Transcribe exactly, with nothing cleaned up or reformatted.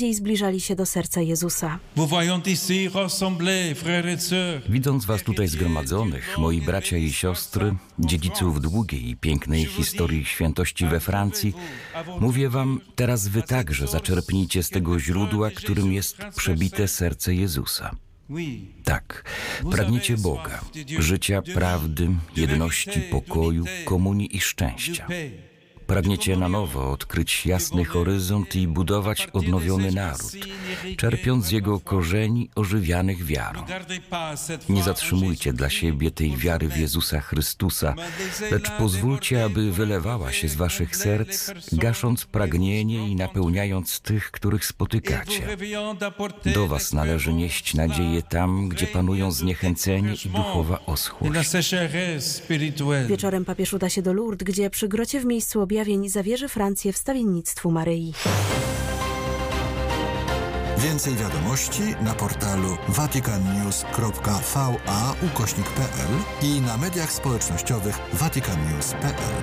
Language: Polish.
bardziej zbliżali się do serca Jezusa. Widząc was tutaj zgromadzonych, moi bracia i siostry, dziedziców długiej i pięknej historii świętości we Francji, mówię wam, teraz wy także zaczerpnijcie z tego źródła, którym jest przebite serce Jezusa. Tak, pragniecie Boga, życia, prawdy, jedności, pokoju, komunii i szczęścia. Pragniecie na nowo odkryć jasny horyzont i budować odnowiony naród, czerpiąc z jego korzeni ożywianych wiarą. Nie zatrzymujcie dla siebie tej wiary w Jezusa Chrystusa, lecz pozwólcie, aby wylewała się z waszych serc, gasząc pragnienie i napełniając tych, których spotykacie. Do was należy nieść nadzieję tam, gdzie panują zniechęcenie i duchowa oschłość. Wieczorem papież uda się do Lourdes, gdzie przy grocie w miejscu objawień zawierzy Francję wstawiennictwu Maryi. Więcej wiadomości na portalu vaticannews kropka va ukośnik p l i na mediach społecznościowych vaticannews kropka p l.